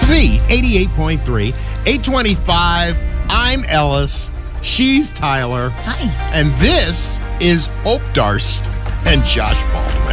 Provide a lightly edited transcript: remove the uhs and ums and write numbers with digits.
Z88.3, 825. I'm Ellis. She's Tyler. Hi. And this is Hope Darst and Josh Baldwin.